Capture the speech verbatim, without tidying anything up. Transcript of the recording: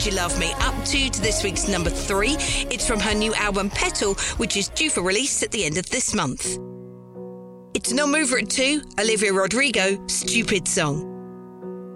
You Love Me, up to to this week's number three. It's from her new album Petal, which is due for release at the end of this month. It's a non-mover at two, Olivia Rodrigo, Stupid Song.